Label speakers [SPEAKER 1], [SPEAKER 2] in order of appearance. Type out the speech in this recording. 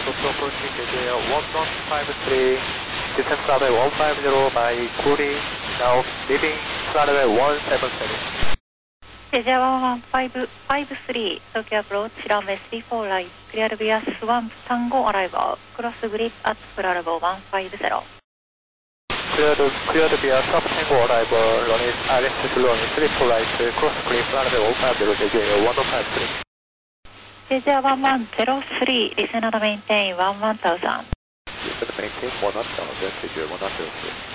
[SPEAKER 1] Tokyo approaching Jeju 1153, descent runway 150 by Kuri, now leaving runway 177.
[SPEAKER 2] Jeju 1153, Tokyo approach, runway 34 right, clear via Swan Tango arrival, cross grip at level 150.
[SPEAKER 1] Cleared via Swan Tango arrival, runway ILS blue on 34 right, cross grip runway 150, Jeju 1053.
[SPEAKER 2] Jeju 1103, descend and maintain 11,000.
[SPEAKER 1] Descend maintain 1000, Jeju 1003.